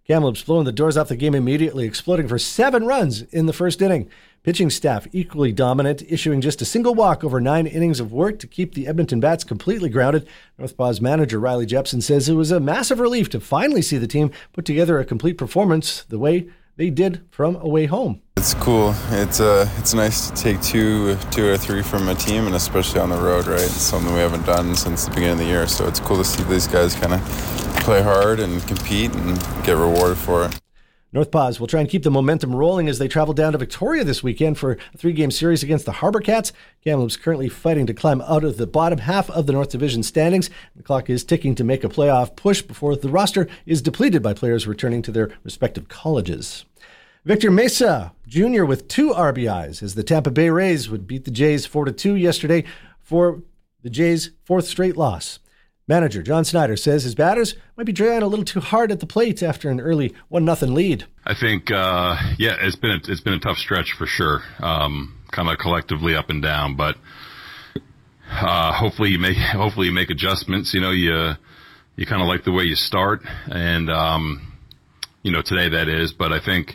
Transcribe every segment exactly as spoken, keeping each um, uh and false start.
Kamloops blowing the doors off the game immediately, exploding for seven runs in the first inning. Pitching staff equally dominant, issuing just a single walk over nine innings of work to keep the Edmonton Bats completely grounded. Northpaw's manager Riley Jepson says it was a massive relief to finally see the team put together a complete performance the way they did from away home. It's cool. It's uh, it's nice to take two, two or three from a team, and especially on the road, right? It's something we haven't done since the beginning of the year, so it's cool to see these guys kind of play hard and compete and get rewarded for it. Northpaws will try and keep the momentum rolling as they travel down to Victoria this weekend for a three-game series against the Harbour Cats. Kamloops currently fighting to climb out of the bottom half of the North Division standings. The clock is ticking to make a playoff push before the roster is depleted by players returning to their respective colleges. Victor Mesa Junior with two R B Is as the Tampa Bay Rays would beat the Jays four to two yesterday for the Jays' fourth straight loss. Manager John Snyder says his batters might be trying a little too hard at the plate after an early one nothing lead. I think, uh, yeah, it's been a, it's been a tough stretch for sure, um, kind of collectively up and down. But uh, hopefully you make hopefully you make adjustments. You know, you you kind of like the way you start, and um, you know today that is. But I think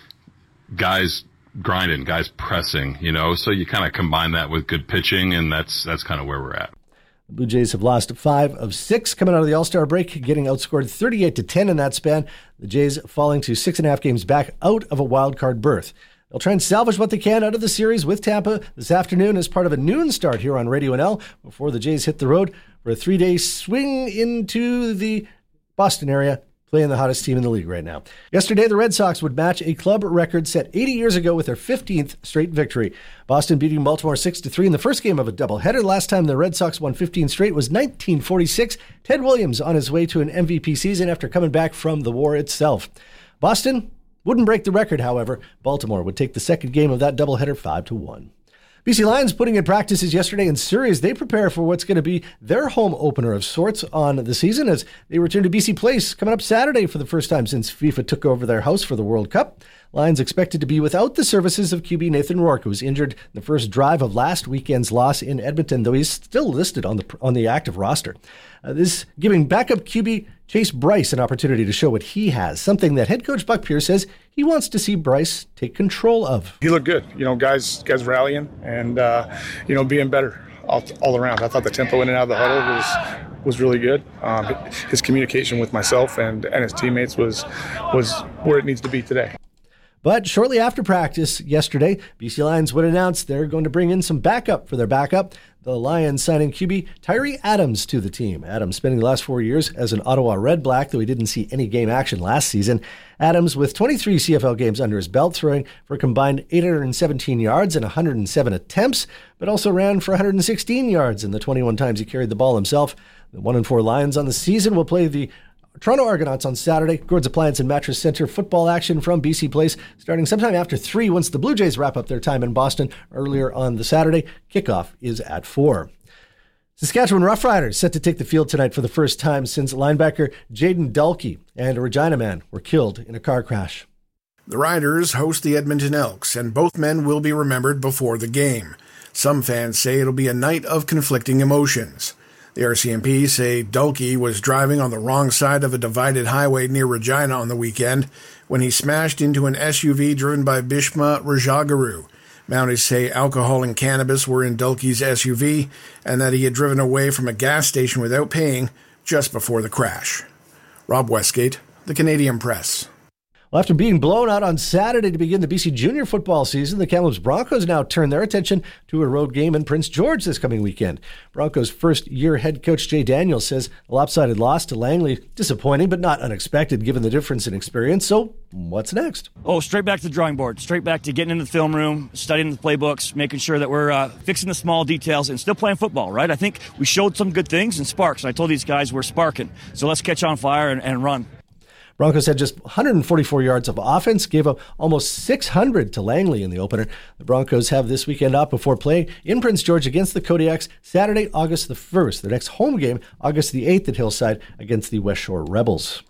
guys grinding, guys pressing. You know, so you kind of combine that with good pitching, and that's that's kind of where we're at. The Blue Jays have lost five of six coming out of the All-Star break, getting outscored thirty-eight to ten in that span. The Jays falling to six and a half games back out of a wild card berth. They'll try and salvage what they can out of the series with Tampa this afternoon as part of a noon start here on Radio N L before the Jays hit the road for a three-day swing into the Boston area, playing the hottest team in the league right now. Yesterday, the Red Sox would match a club record set eighty years ago with their fifteenth straight victory. Boston beating Baltimore six to three in the first game of a doubleheader. Last time the Red Sox won fifteen straight was nineteen forty-six. Ted Williams on his way to an M V P season after coming back from the war itself. Boston wouldn't break the record, however. Baltimore would take the second game of that doubleheader five to one. B C Lions putting in practices yesterday in Surrey as they prepare for what's going to be their home opener of sorts on the season as they return to B C Place coming up Saturday for the first time since FIFA took over their house for the World Cup. Lions expected to be without the services of Q B Nathan Rourke, who was injured in the first drive of last weekend's loss in Edmonton, though he's still listed on the on the active roster. Uh, this giving backup Q B Chase Bryce an opportunity to show what he has, something that head coach Buck Pierce says he wants to see Bryce take control of. He looked good, you know, guys, guys rallying and uh, you know being better all, all around. I thought the tempo in and out of the huddle was was really good. Um, his communication with myself and, and his teammates was was where it needs to be today. But shortly after practice yesterday, B C Lions would announce they're going to bring in some backup for their backup. The Lions signing Q B Tyree Adams to the team. Adams spending the last four years as an Ottawa Red Black, though he didn't see any game action last season. Adams with twenty-three C F L games under his belt, throwing for a combined eight hundred seventeen yards and one hundred seven attempts, but also ran for one hundred sixteen yards in the twenty-one times he carried the ball himself. The one and four Lions on the season will play the Toronto Argonauts on Saturday. Gord's Appliance and Mattress Center football action from B C Place starting sometime after three once the Blue Jays wrap up their time in Boston earlier on the Saturday. Kickoff is at four. Saskatchewan Roughriders set to take the field tonight for the first time since linebacker Jaden Dulkey and a Regina man were killed in a car crash. The Riders host the Edmonton Elks, and both men will be remembered before the game. Some fans say it'll be a night of conflicting emotions. The R C M P say Dulkey was driving on the wrong side of a divided highway near Regina on the weekend when he smashed into an S U V driven by Bishma Rajagaru. Mounties say alcohol and cannabis were in Dulkey's S U V and that he had driven away from a gas station without paying just before the crash. Rob Westgate, The Canadian Press. Well, after being blown out on Saturday to begin the B C junior football season, the Kamloops Broncos now turn their attention to a road game in Prince George this coming weekend. Broncos first-year head coach Jay Daniels says a lopsided loss to Langley, disappointing but not unexpected given the difference in experience. So what's next? Oh, straight back to the drawing board, straight back to getting in the film room, studying the playbooks, making sure that we're uh, fixing the small details and still playing football, right? I think we showed some good things and sparks, and I told these guys we're sparking. So let's catch on fire and, and run. Broncos had just one hundred forty-four yards of offense, gave up almost six hundred to Langley in the opener. The Broncos have this weekend off before playing in Prince George against the Kodiaks Saturday, August the first. Their next home game, August the eighth at Hillside against the West Shore Rebels.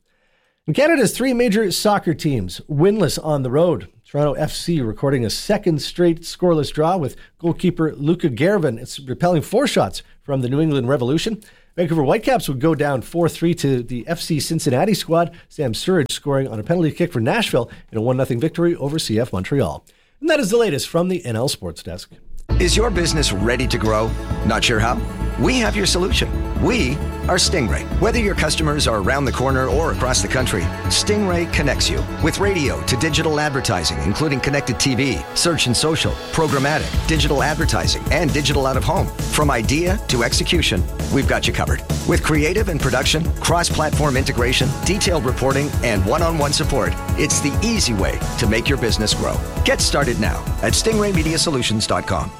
And Canada's three major soccer teams winless on the road. Toronto F C recording a second straight scoreless draw with goalkeeper Luca Gervin. It's repelling four shots from the New England Revolution. Vancouver Whitecaps would go down four three to the F C Cincinnati squad. Sam Surridge scoring on a penalty kick for Nashville in a one nothing victory over C F Montreal. And that is the latest from the N L Sports Desk. Is your business ready to grow? Not sure how? We have your solution. We are Stingray. Whether your customers are around the corner or across the country, Stingray connects you with radio to digital advertising, including connected T V, search and social, programmatic, digital advertising, and digital out of home. From idea to execution, we've got you covered. With creative and production, cross-platform integration, detailed reporting, and one-on-one support, it's the easy way to make your business grow. Get started now at stingray media solutions dot com.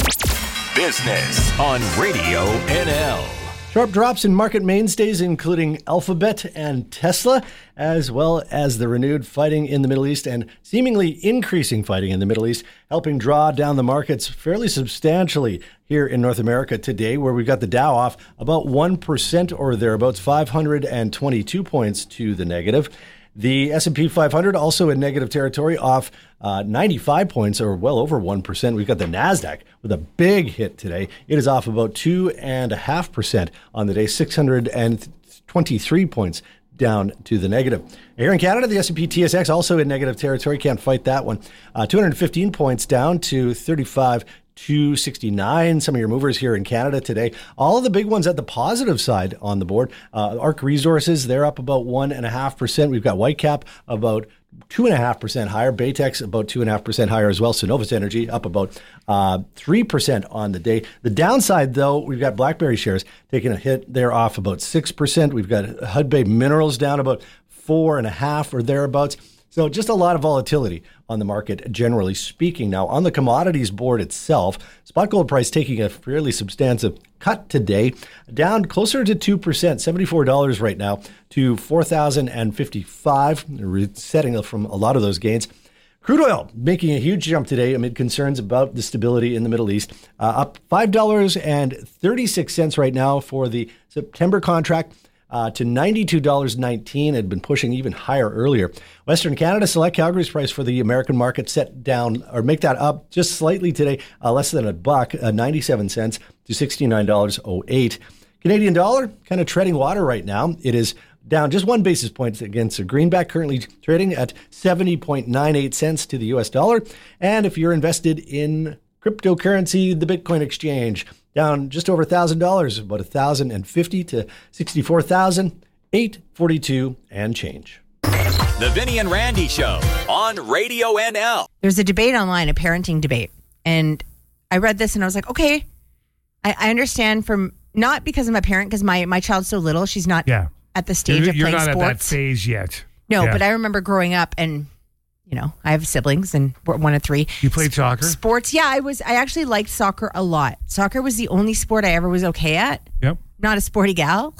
Business on Radio N L. Sharp drops in market mainstays, including Alphabet and Tesla, as well as the renewed fighting in the Middle East and seemingly increasing fighting in the Middle East, helping draw down the markets fairly substantially here in North America today, where we've got the Dow off about one percent or thereabouts, five hundred twenty-two points to the negative. The S and P five hundred also in negative territory, off uh, ninety-five points, or well over one percent. We've got the NASDAQ with a big hit today. It is off about two point five percent on the day, six hundred twenty-three points down to the negative. Here in Canada, the S and P T S X also in negative territory. Can't fight that one. Uh, two hundred fifteen points down to thirty-five two sixty-nine. Some of your movers here in Canada today. All of the big ones at the positive side on the board. Uh, Arc Resources, they're up about one point five percent. We've got Whitecap about two point five percent higher. Baytex about two point five percent higher as well. Cenovus Energy up about uh, three percent on the day. The downside, though, we've got BlackBerry shares taking a hit. They're off about six percent. We've got Hudbay Minerals down about four point five or thereabouts. So just a lot of volatility on the market, generally speaking. Now, on the commodities board itself, spot gold price taking a fairly substantive cut today, down closer to two percent, seventy-four dollars right now to four thousand fifty-five dollars, resetting from a lot of those gains. Crude oil making a huge jump today amid concerns about the stability in the Middle East, uh, up five dollars and thirty-six cents right now for the September contract. Uh, to ninety-two dollars and nineteen cents. Had been pushing even higher earlier. Western Canada Select Calgary's price for the American market set down, or make that up just slightly today, uh, less than a buck, uh, ninety-seven cents to sixty-nine dollars and oh eight cents. Canadian dollar kind of treading water right now. It is down just one basis point against the greenback, currently trading at seventy point nine eight cents to the U S dollar. And if you're invested in cryptocurrency, the Bitcoin exchange, down just over one thousand dollars, about one thousand fifty to sixty-four thousand eight hundred forty-two and change. The Vinny and Randy Show on Radio N L. There's a debate online, a parenting debate. And I read this and I was like, okay, I, I understand from, not because I'm a parent, because my, my child's so little, she's not yeah. at the stage you're, of you're playing sports. You're sports. not at that phase yet. No, yeah. but I remember growing up and, you know, I have siblings and we're one of three. You played soccer? Sports, yeah, I was. I actually liked soccer a lot. Soccer was the only sport I ever was okay at. Yep. Not a sporty gal.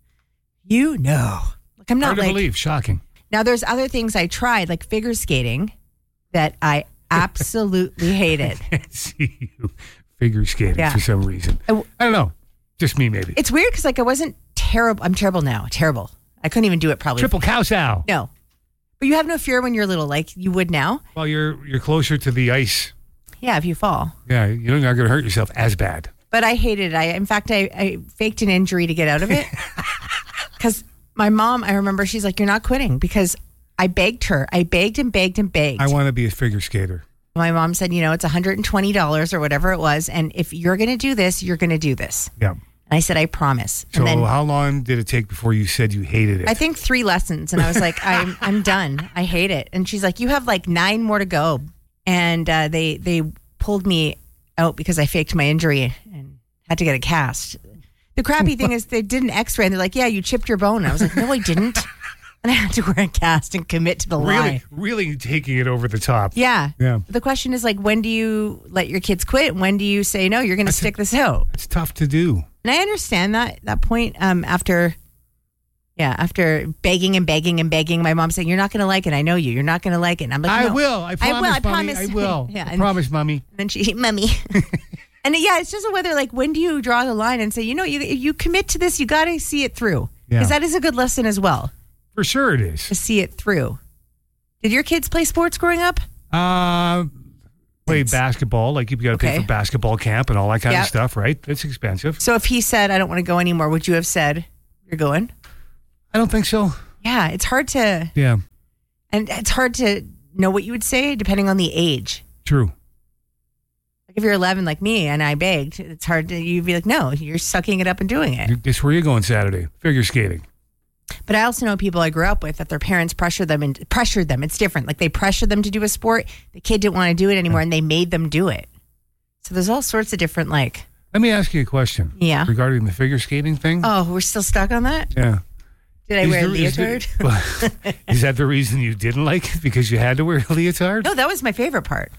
You know. Like I'm not Hard to like, believe. Shocking. Now there's other things I tried, like figure skating, that I absolutely hated. I can't see you figure skating Yeah. for some reason. I, I don't know. Just me, maybe. It's weird because like I wasn't terrible. I'm terrible now. Terrible. I couldn't even do it probably. Triple cow sow. No. But you have no fear when you're little, like you would now. Well, you're you're closer to the ice. Yeah, if you fall. Yeah, you're not going to hurt yourself as bad. But I hated it. I, in fact, I, I faked an injury to get out of it. Because my mom, I remember, she's like, "You're not quitting," because I begged her. I begged and begged and begged. I want to be a figure skater. My mom said, "You know, it's one hundred twenty dollars or whatever it was, and if you're going to do this, you're going to do this." Yeah. And I said, "I promise." So and then, how long did it take before you said you hated it? I think three lessons, and I was like, "I'm I'm done. I hate it." And she's like, "You have like nine more to go," and uh, they they pulled me out because I faked my injury and had to get a cast. The crappy thing is they did an X-ray and they're like, "Yeah, you chipped your bone." And I was like, "No, I didn't." And I had to wear a cast and commit to the really, lie. really taking it over the top. Yeah. Yeah. The question is like, when do you let your kids quit? When do you say, no, you're going to stick this out? It's tough to do. And I understand that that point um, after, yeah, after begging and begging and begging, my mom saying, "You're not going to like it. I know you. You're not going to like it." And I'm like, I no. will. I promise, I will. I mommy. promise. I will. yeah, I and, promise, mommy. And then she, mommy. And yeah, it's just whether like, when do you draw the line and say, you know, you you commit to this, you got to see it through. Because Yeah. that is a good lesson as well. For sure it is. To see it through. Did your kids play sports growing up? Uh, play basketball. Like you've got to Okay. pay for basketball camp and all that kind Yep. of stuff, right? It's expensive. So if he said, I don't want to go anymore, would you have said, you're going? I don't think so. Yeah, it's hard to, Yeah, and it's hard to know what you would say depending on the age. true. Like if you're eleven like me and I begged, it's hard to, you'd be like, no, you're sucking it up and doing it. Guess where you going Saturday? Figure skating. But I also know people I grew up with that their parents pressured them and pressured them. It's different. Like they pressured them to do a sport. The kid didn't want to do it anymore and they made them do it. So there's all sorts of different like, Let me ask you a question. Yeah. Regarding the figure skating thing. oh, we're still stuck on that? Yeah. Did I Is wear a there- is there- leotard? Is that the reason you didn't like it? Because you had to wear a leotard? No, that was my favorite part.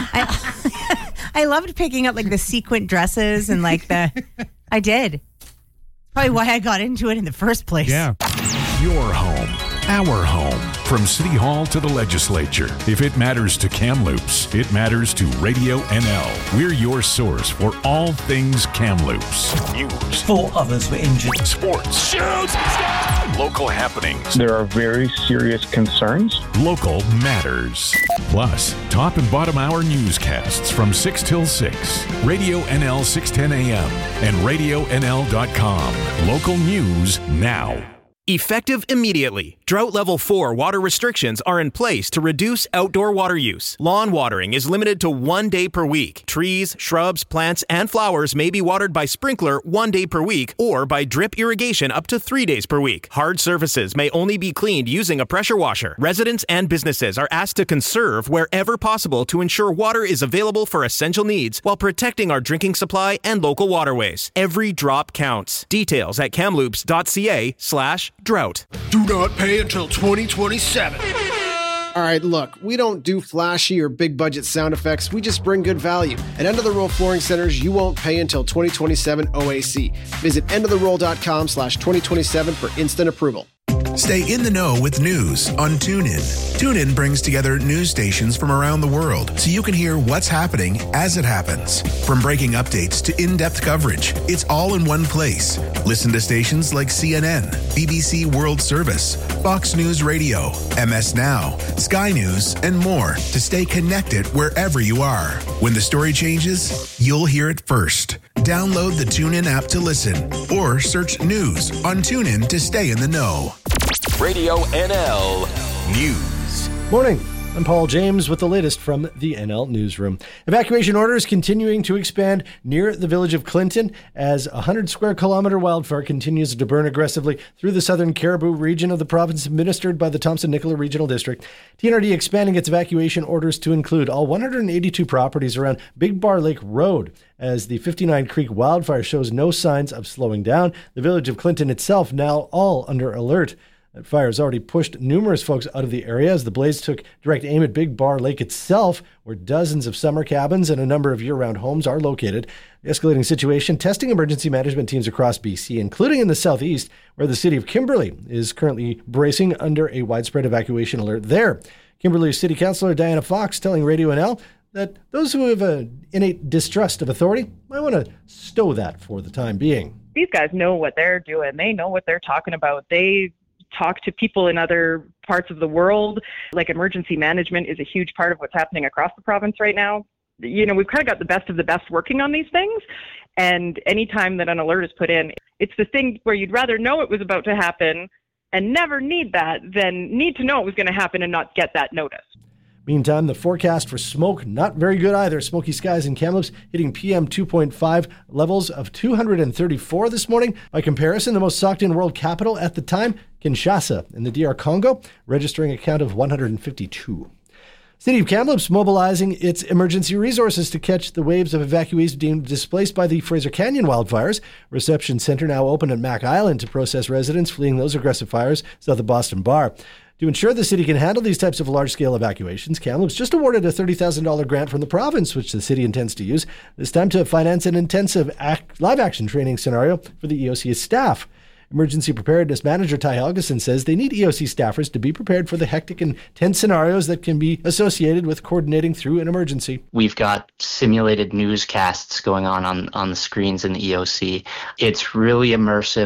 I, I loved picking up like the sequin dresses and like the, I did. Probably why I got into it in the first place. Yeah. Your home, our home. From City Hall to the legislature. If it matters to Kamloops, it matters to Radio N L. We're your source for all things Kamloops. News. Four others were injured. Sports. Shoots! Local happenings. There are very serious concerns. Local matters. Plus, top and bottom hour newscasts from six till six. Radio N L six ten A M and radio N L dot com. Local news now. Effective immediately. Drought level four water restrictions are in place to reduce outdoor water use. Lawn watering is limited to one day per week. Trees, shrubs, plants, and flowers may be watered by sprinkler one day per week or by drip irrigation up to three days per week. Hard surfaces may only be cleaned using a pressure washer. Residents and businesses are asked to conserve wherever possible to ensure water is available for essential needs while protecting our drinking supply and local waterways. Every drop counts. Details at kamloops.ca slash drought. Do not pay until twenty twenty-seven. All right, look, we don't do flashy or big budget sound effects. We just bring good value. At End of the Roll Flooring Centers, you won't pay until twenty twenty-seven O A C. Visit end of the roll dot com slash twenty twenty-seven for instant approval. Stay in the know with news on TuneIn. TuneIn brings together news stations from around the world so you can hear what's happening as it happens. From breaking updates to in-depth coverage, it's all in one place. Listen to stations like C N N, B B C World Service, Fox News Radio, M S Now, Sky News, and more to stay connected wherever you are. When the story changes, you'll hear it first. Download the TuneIn app to listen or search news on TuneIn to stay in the know. Radio N L News. Morning. I'm Paul James with the latest from the N L Newsroom. Evacuation orders continuing to expand near the village of Clinton as a one hundred square kilometer wildfire continues to burn aggressively through the southern Caribou region of the province administered by the Thompson-Nicola Regional District. T N R D expanding its evacuation orders to include all one hundred eighty-two properties around Big Bar Lake Road. As the fifty-nine Creek wildfire shows no signs of slowing down, the village of Clinton itself now all under alert. That fire has already pushed numerous folks out of the area as the blaze took direct aim at Big Bar Lake itself, where dozens of summer cabins and a number of year-round homes are located. The escalating situation testing emergency management teams across B C, including in the southeast, where the city of Kimberley is currently bracing under a widespread evacuation alert there. Kimberley City Councillor Diana Fox telling Radio N L that those who have an innate distrust of authority might want to stow that for the time being. These guys know what they're doing. They know what they're talking about. They talk to people in other parts of the world. Like emergency management is a huge part of what's happening across the province right now. You know, we've kind of got the best of the best working on these things. And anytime that an alert is put in, it's the thing where you'd rather know it was about to happen and never need that than need to know it was going to happen and not get that notice. Meantime, the forecast for smoke, not very good either. Smoky skies in Kamloops hitting P M two point five levels of two hundred thirty-four this morning. By comparison, the most socked-in world capital at the time, Kinshasa in the D R Congo, registering a count of one hundred fifty-two. City of Kamloops mobilizing its emergency resources to catch the waves of evacuees deemed displaced by the Fraser Canyon wildfires. Reception center now open at Mac Island to process residents fleeing those aggressive fires south of Boston Bar. To ensure the city can handle these types of large-scale evacuations, Kamloops just awarded a thirty thousand dollars grant from the province, which the city intends to use, this time to finance an intensive act, live-action training scenario for the E O C staff. Emergency Preparedness Manager Ty Helgeson says they need E O C staffers to be prepared for the hectic and tense scenarios that can be associated with coordinating through an emergency. We've got simulated newscasts going on on, on the screens in the E O C. It's really immersive.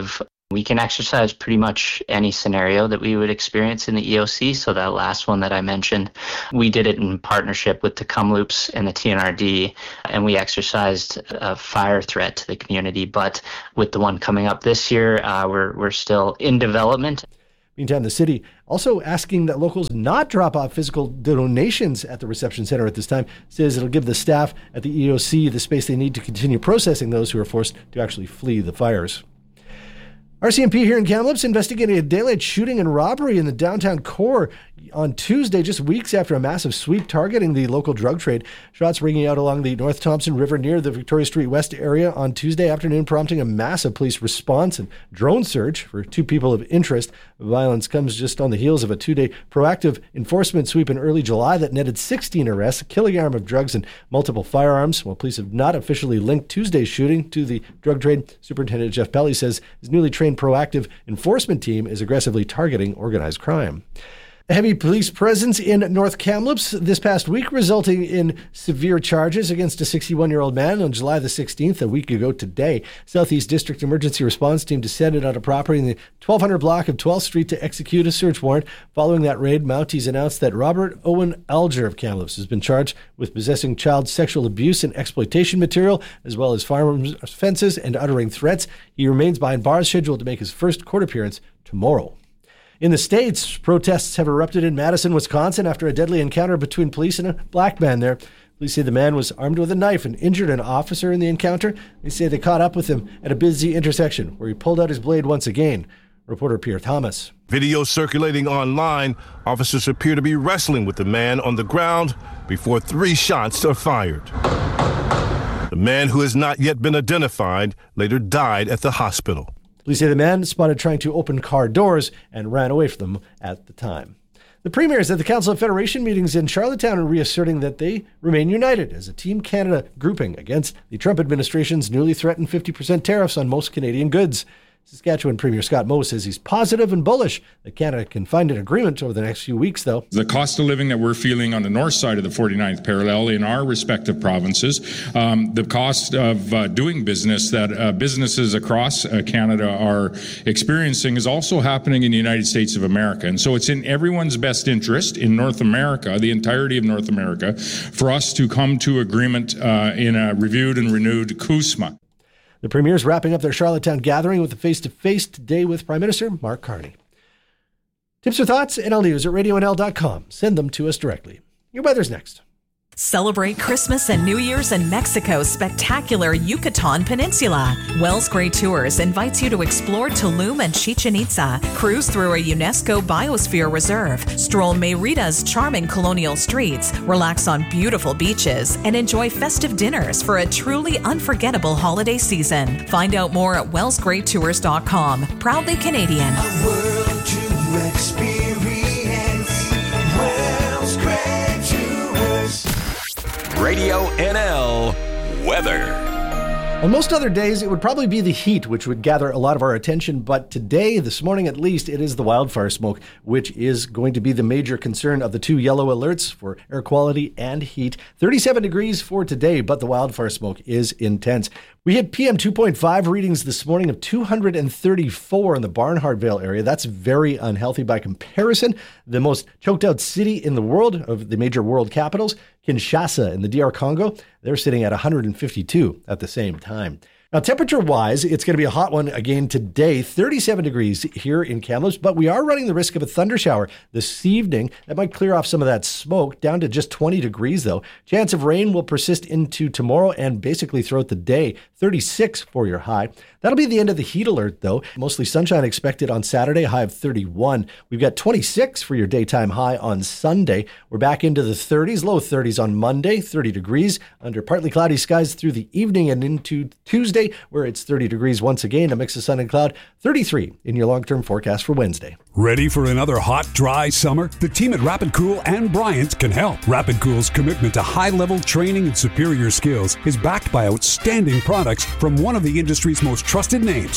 We can exercise pretty much any scenario that we would experience in the E O C. So that last one that I mentioned, we did it in partnership with the Kamloops and the T N R D, and we exercised a fire threat to the community. But with the one coming up this year, uh, we're we're still in development. Meantime, the city also asking that locals not drop off physical donations at the reception center at this time. Says it'll give the staff at the E O C the space they need to continue processing those who are forced to actually flee the fires. R C M P here in Kamloops investigating a daylight shooting and robbery in the downtown core on Tuesday, just weeks after a massive sweep targeting the local drug trade. Shots ringing out along the North Thompson River near the Victoria Street West area on Tuesday afternoon, prompting a massive police response and drone search for two people of interest. Violence comes just on the heels of a two-day proactive enforcement sweep in early July that netted sixteen arrests, a kilogram of drugs, and multiple firearms. While police have not officially linked Tuesday's shooting to the drug trade, Superintendent Jeff Pelly says his newly trained proactive enforcement team is aggressively targeting organized crime. A heavy police presence in North Kamloops this past week, resulting in severe charges against a sixty-one-year-old man on July the sixteenth, a week ago today. Southeast District Emergency Response Team descended on a property in the twelve hundred block of twelfth Street to execute a search warrant. Following that raid, Mounties announced that Robert Owen Alger of Kamloops has been charged with possessing child sexual abuse and exploitation material, as well as firearms offenses and uttering threats. He remains behind bars, scheduled to make his first court appearance tomorrow. In the States, protests have erupted in Madison, Wisconsin after a deadly encounter between police and a black man there. Police say the man was armed with a knife and injured an officer in the encounter. They say they caught up with him at a busy intersection where he pulled out his blade once again. Reporter Pierre Thomas. Video circulating online, officers appear to be wrestling with the man on the ground before three shots are fired. The man, who has not yet been identified, later died at the hospital. Police say the man spotted trying to open car doors and ran away from them at the time. The premier is at the Council of Federation meetings in Charlottetown and reasserting that they remain united as a Team Canada grouping against the Trump administration's newly threatened fifty percent tariffs on most Canadian goods. Saskatchewan Premier Scott Moe says he's positive and bullish that Canada can find an agreement over the next few weeks, though. The cost of living that we're feeling on the north side of the forty-ninth parallel in our respective provinces, um, the cost of uh, doing business that uh, businesses across uh, Canada are experiencing is also happening in the United States of America. And so it's in everyone's best interest in North America, the entirety of North America, for us to come to agreement uh, in a reviewed and renewed C U S M A. The Premier's wrapping up their Charlottetown gathering with a face-to-face today with Prime Minister Mark Carney. Tips or thoughts? N L News at radio n l dot com. Send them to us directly. Your weather's next. Celebrate Christmas and New Year's in Mexico's spectacular Yucatan Peninsula. Wells Gray Tours invites you to explore Tulum and Chichen Itza, cruise through a UNESCO Biosphere Reserve, stroll Merida's charming colonial streets, relax on beautiful beaches, and enjoy festive dinners for a truly unforgettable holiday season. Find out more at wells gray tours dot com. Proudly Canadian. A world to experience. Wells Gray Tours. Radio N L weather. On most other days, it would probably be the heat which would gather a lot of our attention, but today, this morning at least, it is the wildfire smoke, which is going to be the major concern of the two yellow alerts for air quality and heat. thirty-seven degrees for today, but the wildfire smoke is intense. We hit P M two point five readings this morning of two hundred thirty-four in the Barnhartvale area. That's very unhealthy by comparison. The most choked out city in the world, of the major world capitals, Kinshasa in the D R Congo, they're sitting at one hundred fifty-two at the same time. Now, temperature-wise, it's going to be a hot one again today, thirty-seven degrees here in Kamloops, but we are running the risk of a thunder shower this evening. That might clear off some of that smoke, down to just twenty degrees, though. Chance of rain will persist into tomorrow and basically throughout the day, thirty-six for your high. That'll be the end of the heat alert, though. Mostly sunshine expected on Saturday, high of thirty-one. We've got twenty-six for your daytime high on Sunday. We're back into the thirties, low thirties on Monday, thirty degrees under partly cloudy skies through the evening and into Tuesday, where it's thirty degrees once again, a mix of sun and cloud, thirty-three in your long-term forecast for Wednesday. Ready for another hot, dry summer? The team at Rapid Cool and Bryant can help. Rapid Cool's commitment to high-level training and superior skills is backed by outstanding products from one of the industry's most trusted names,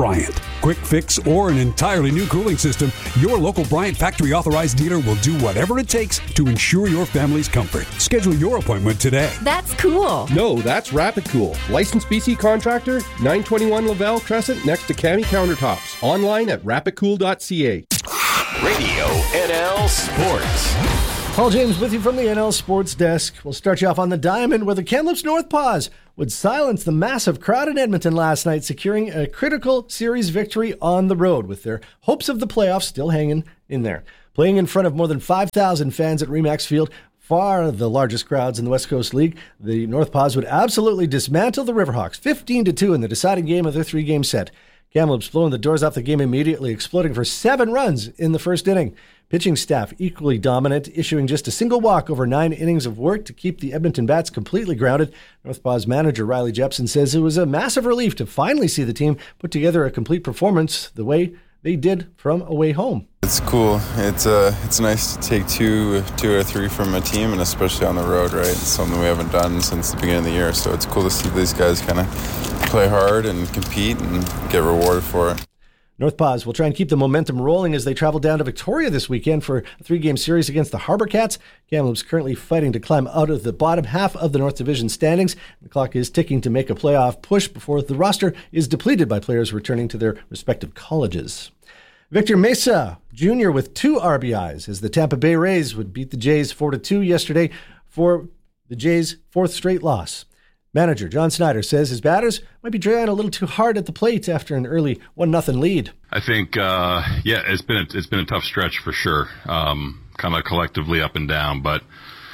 Bryant. Quick fix or an entirely new cooling system, your local Bryant factory authorized dealer will do whatever it takes to ensure your family's comfort. Schedule your appointment today. That's cool. No, that's Rapid Cool. Licensed B C contractor, nine twenty-one Lavelle Crescent next to Cami Countertops. Online at rapid cool dot c a. Radio N L Sports. Paul James with you from the N L Sports Desk. We'll start you off on the diamond where the Kamloops North Paws would silence the massive crowd in Edmonton last night, securing a critical series victory on the road with their hopes of the playoffs still hanging in there. Playing in front of more than five thousand fans at Remax Field, far the largest crowds in the West Coast League, the North Paws would absolutely dismantle the Riverhawks, fifteen to two in the deciding game of their three-game set. Kamloops blowing the doors off the game immediately, exploding for seven runs in the first inning. Pitching staff equally dominant, issuing just a single walk over nine innings of work to keep the Edmonton Bats completely grounded. North Paws manager Riley Jepson says it was a massive relief to finally see the team put together a complete performance the way they did from away home. It's cool. It's uh, it's nice to take two, two or three from a team, and especially on the road, right? It's something we haven't done since the beginning of the year, so it's cool to see these guys kind of play hard and compete and get rewarded for it. North Paws will try and keep the momentum rolling as they travel down to Victoria this weekend for a three-game series against the Harbour Cats. Kamloops currently fighting to climb out of the bottom half of the North Division standings. The clock is ticking to make a playoff push before the roster is depleted by players returning to their respective colleges. Victor Mesa Junior with two R B Is as the Tampa Bay Rays would beat the Jays four to two yesterday for the Jays' fourth straight loss. Manager John Snyder says his batters might be trying a little too hard at the plate after an early one nothing lead. I think, uh, yeah, it's been a, it's been a tough stretch for sure, um, kind of collectively up and down. But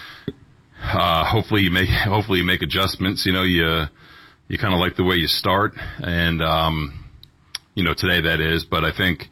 uh, hopefully you make hopefully you make adjustments. You know, you you kind of like the way you start, and um, you know today that is. But I think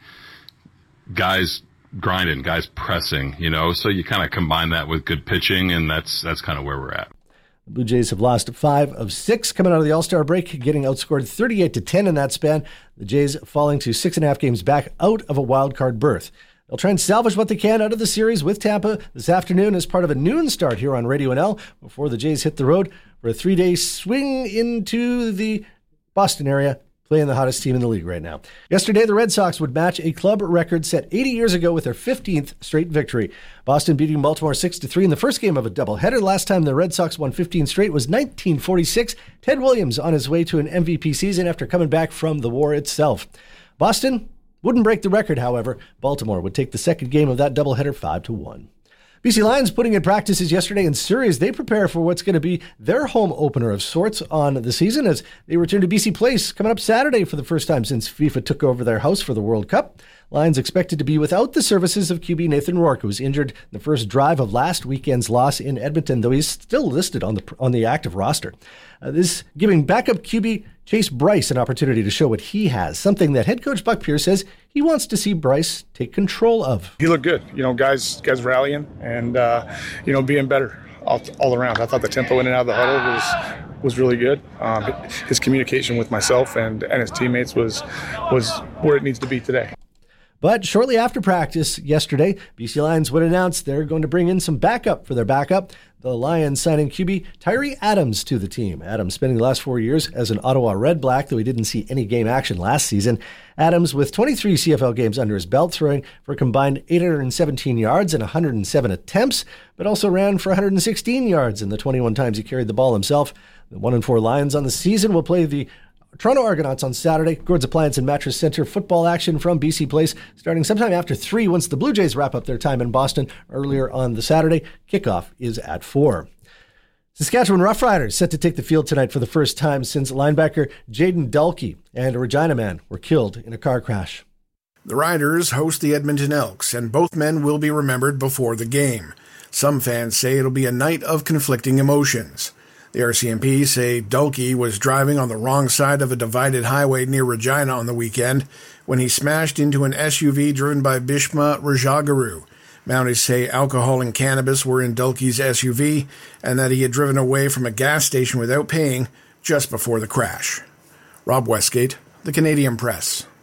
guys grinding, guys pressing. You know, so you kind of combine that with good pitching, and that's that's kind of where we're at. The Blue Jays have lost five of six coming out of the All-Star break, getting outscored thirty-eight to ten in that span. The Jays falling to six and a half games back out of a wild card berth. They'll try and salvage what they can out of the series with Tampa this afternoon as part of a noon start here on Radio N L before the Jays hit the road for a three-day swing into the Boston area, playing the hottest team in the league right now. Yesterday, the Red Sox would match a club record set eighty years ago with their fifteenth straight victory. Boston beating Baltimore six to three in the first game of a doubleheader. Last time the Red Sox won fifteen straight was nineteen forty-six. Ted Williams on his way to an M V P season after coming back from the war itself. Boston wouldn't break the record, however. Baltimore would take the second game of that doubleheader five to one. B C Lions putting in practices yesterday in Surrey as they prepare for what's going to be their home opener of sorts on the season as they return to B C Place coming up Saturday for the first time since FIFA took over their house for the World Cup. Lions expected to be without the services of Q B Nathan Rourke, who was injured in the first drive of last weekend's loss in Edmonton, though he's still listed on the on the active roster. Uh, this giving backup Q B Chase Bryce an opportunity to show what he has, something that head coach Buck Pierce says he wants to see Bryce take control of. He looked good, you know, guys guys rallying and, uh, you know, being better all, all around. I thought the tempo in and out of the huddle was was really good. Um, his communication with myself and, and his teammates was was where it needs to be today. But shortly after practice yesterday, B C Lions would announce they're going to bring in some backup for their backup. The Lions signing Q B Tyree Adams to the team. Adams spending the last four years as an Ottawa Red Black, though he didn't see any game action last season. Adams with twenty-three C F L games under his belt, throwing for a combined eight hundred seventeen yards and one hundred seven attempts, but also ran for one hundred sixteen yards in the twenty-one times he carried the ball himself. The one and four Lions on the season will play the Toronto Argonauts on Saturday. Gord's Appliance and Mattress Center football action from B C Place starting sometime after three once the Blue Jays wrap up their time in Boston earlier on the Saturday. Kickoff is at four. Saskatchewan Roughriders set to take the field tonight for the first time since linebacker Jaden Dulkey and a Regina man were killed in a car crash. The Riders host the Edmonton Elks, and both men will be remembered before the game. Some fans say it'll be a night of conflicting emotions. The R C M P say Dulkey was driving on the wrong side of a divided highway near Regina on the weekend when he smashed into an S U V driven by Bishma Rajagaru. Mounties say alcohol and cannabis were in Dulkey's S U V and that he had driven away from a gas station without paying just before the crash. Rob Westgate, The Canadian Press.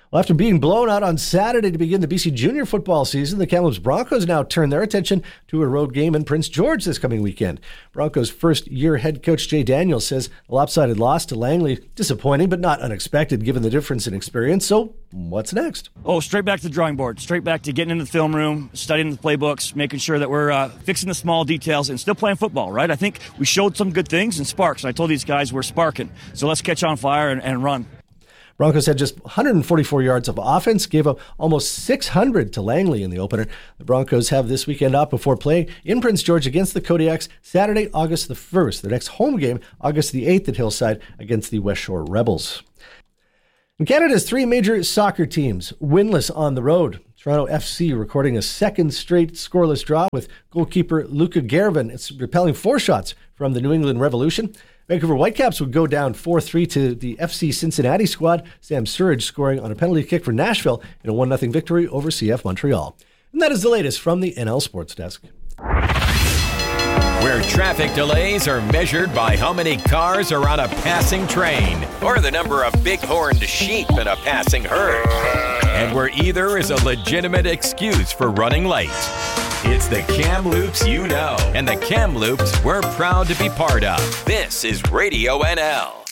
Well, after being blown out on Saturday to begin the B C Junior football season, the Kamloops Broncos now turn their attention to a road game in Prince George this coming weekend. Broncos first-year head coach Jay Daniels says the lopsided loss to Langley disappointing but not unexpected given the difference in experience. So what's next? Oh, straight back to the drawing board, straight back to getting in the film room, studying the playbooks, making sure that we're uh, fixing the small details and still playing football, right? I think we showed some good things and sparks, and I told these guys we're sparking. So let's catch on fire and, and run. Broncos had just one hundred forty-four yards of offense, gave up almost six hundred to Langley in the opener. The Broncos have this weekend off before playing in Prince George against the Kodiaks Saturday, August the first. Their next home game, August the eighth at Hillside against the West Shore Rebels. And Canada's three major soccer teams winless on the road. Toronto F C recording a second straight scoreless draw with goalkeeper Luka Gervin. It's repelling four shots from the New England Revolution. Vancouver Whitecaps would go down four three to the F C Cincinnati squad. Sam Surridge scoring on a penalty kick for Nashville in a one nothing victory over C F Montreal. And that is the latest from the N L Sports Desk. Where traffic delays are measured by how many cars are on a passing train or the number of big-horned sheep in a passing herd. And where either is a legitimate excuse for running late. It's the Kamloops you know, and the Kamloops we're proud to be part of. This is Radio N L.